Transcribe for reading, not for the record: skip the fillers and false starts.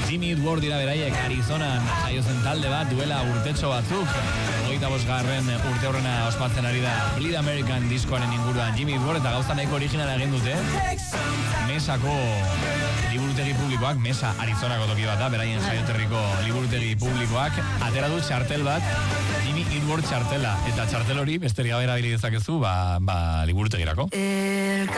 Jimmy Eat World dira beraiek Arizonan jaiozen talde bat duela urtetxo batzuk. 25. urte horrena ospatzen ari da Bleed American diskoaren inguruan Jimmy Eat World eta gauza nahiko originala egin dute. Mesako liburutegi publikoak, Mesa Arizonako toki bat da, beraien jaioterriko liburutegi publikoak, atera du txartel bat, Jimmy Eat World txartela, eta txartel hori besterik gabe erabili dezakezu, liburutegirako.